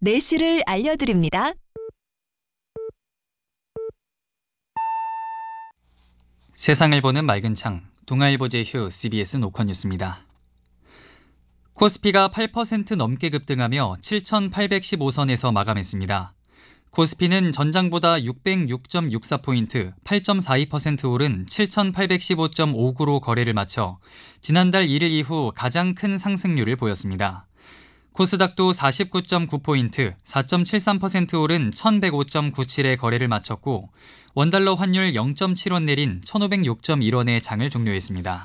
내실을 알려드립니다. 세상을 보는 맑은 창, 동아일보 제휴 CBS 노컷뉴스입니다. 코스피가 8% 넘게 급등하며 7,815선에서 마감했습니다. 코스피는 전장보다 606.64포인트, 8.42% 오른 7,815.59로 거래를 마쳐 지난달 1일 이후 가장 큰 상승률을 보였습니다. 코스닥도 49.9포인트, 4.73% 오른 1,105.97의 거래를 마쳤고 원달러 환율 0.7원 내린 1,506.1원의 장을 종료했습니다.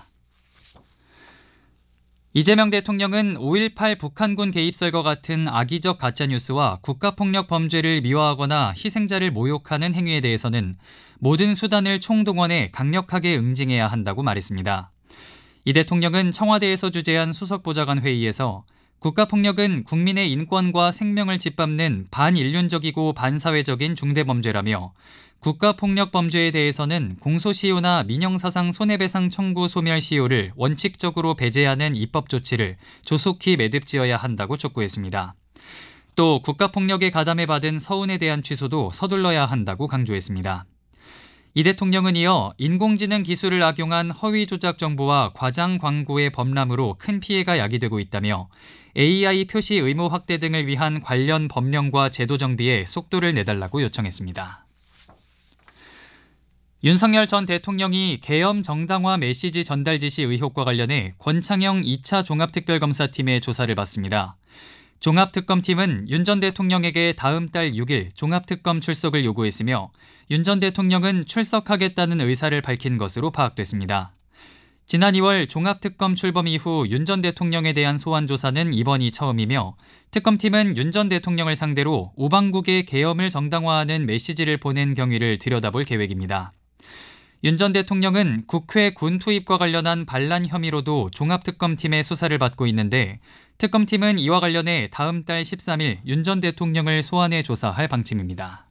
이재명 대통령은 5.18 북한군 개입 설과 같은 악의적 가짜뉴스와 국가폭력 범죄를 미화하거나 희생자를 모욕하는 행위에 대해서는 모든 수단을 총동원해 강력하게 응징해야 한다고 말했습니다. 이 대통령은 청와대에서 주재한 수석보좌관 회의에서 국가폭력은 국민의 인권과 생명을 짓밟는 반인륜적이고 반사회적인 중대범죄라며 국가폭력 범죄에 대해서는 공소시효나 민형사상 손해배상 청구 소멸시효를 원칙적으로 배제하는 입법 조치를 조속히 매듭지어야 한다고 촉구했습니다. 또 국가폭력에 가담해 받은 서운에 대한 취소도 서둘러야 한다고 강조했습니다. 이 대통령은 이어 인공지능 기술을 악용한 허위 조작 정보와 과장 광고의 범람으로 큰 피해가 야기되고 있다며 AI 표시 의무 확대 등을 위한 관련 법령과 제도 정비에 속도를 내달라고 요청했습니다. 윤석열 전 대통령이 계엄 정당화 메시지 전달 지시 의혹과 관련해 권창형 2차 종합특별검사팀의 조사를 받습니다. 종합특검팀은 윤 전 대통령에게 다음 달 6일 종합특검 출석을 요구했으며 윤 전 대통령은 출석하겠다는 의사를 밝힌 것으로 파악됐습니다. 지난 2월 종합특검 출범 이후 윤 전 대통령에 대한 소환 조사는 이번이 처음이며 특검팀은 윤 전 대통령을 상대로 우방국의 계엄을 정당화하는 메시지를 보낸 경위를 들여다볼 계획입니다. 윤 전 대통령은 국회 군 투입과 관련한 반란 혐의로도 종합특검팀의 수사를 받고 있는데 특검팀은 이와 관련해 다음 달 13일 윤 전 대통령을 소환해 조사할 방침입니다.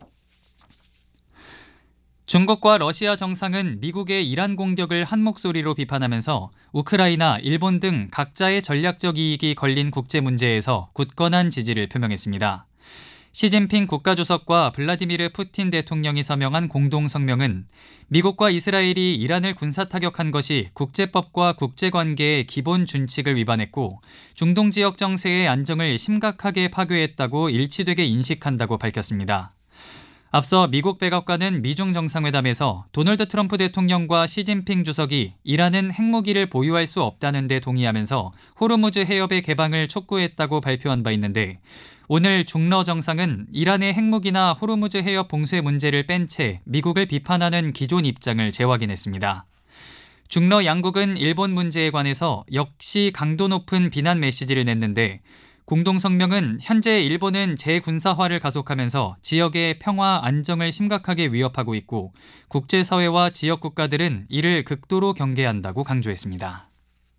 중국과 러시아 정상은 미국의 이란 공격을 한 목소리로 비판하면서 우크라이나, 일본 등 각자의 전략적 이익이 걸린 국제 문제에서 굳건한 지지를 표명했습니다. 시진핑 국가주석과 블라디미르 푸틴 대통령이 서명한 공동성명은 미국과 이스라엘이 이란을 군사타격한 것이 국제법과 국제관계의 기본 준칙을 위반했고 중동 지역 정세의 안정을 심각하게 파괴했다고 일치되게 인식한다고 밝혔습니다. 앞서 미국 백악관은 미중 정상회담에서 도널드 트럼프 대통령과 시진핑 주석이 이란은 핵무기를 보유할 수 없다는 데 동의하면서 호르무즈 해협의 개방을 촉구했다고 발표한 바 있는데 오늘 중러 정상은 이란의 핵무기나 호르무즈 해협 봉쇄 문제를 뺀 채 미국을 비판하는 기존 입장을 재확인했습니다. 중러 양국은 일본 문제에 관해서 역시 강도 높은 비난 메시지를 냈는데 공동성명은 현재 일본은 재군사화를 가속하면서 지역의 평화 안정을 심각하게 위협하고 있고 국제사회와 지역 국가들은 이를 극도로 경계한다고 강조했습니다.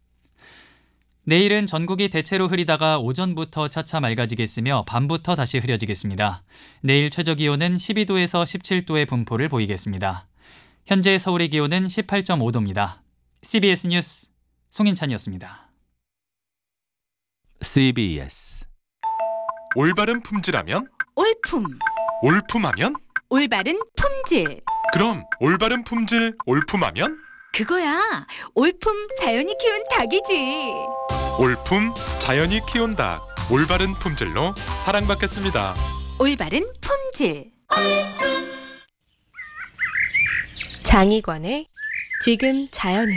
내일은 전국이 대체로 흐리다가 오전부터 차차 맑아지겠으며 밤부터 다시 흐려지겠습니다. 내일 최저기온은 12도에서 17도의 분포를 보이겠습니다. 현재 서울의 기온은 18.5도입니다. CBS 뉴스 송인찬이었습니다. CBS 올바른 품질하면? 올품. 올품하면? 올바른 품질. 그럼 올바른 품질 올품하면? 그거야. 올품 자연이 키운 닭이지. 올품 자연이 키운 닭. 올바른 품질로 사랑받겠습니다. 올바른 품질. 장희관의 지금 자연은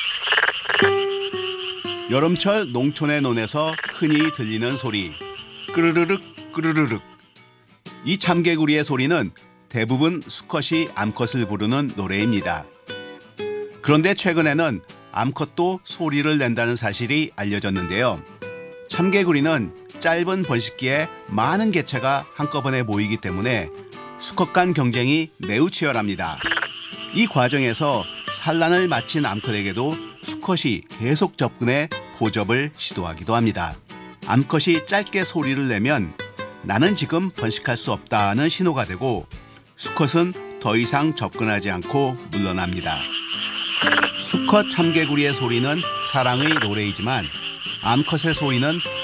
여름철 농촌의 논에서 흔히 들리는 소리 끄르르륵 끄르르륵. 이 참개구리의 소리는 대부분 수컷이 암컷을 부르는 노래입니다. 그런데 최근에는 암컷도 소리를 낸다는 사실이 알려졌는데요. 참개구리는 짧은 번식기에 많은 개체가 한꺼번에 모이기 때문에 수컷 간 경쟁이 매우 치열합니다. 이 과정에서 산란을 마친 암컷에게도 수컷이 계속 접근해 포접을 시도하기도 합니다. 암컷이 짧게 소리를 내면 나는 지금 번식할 수 없다는 신호가 되고 수컷은 더 이상 접근하지 않고 물러납니다. 수컷 참개구리의 소리는 사랑의 노래이지만 암컷의 소리는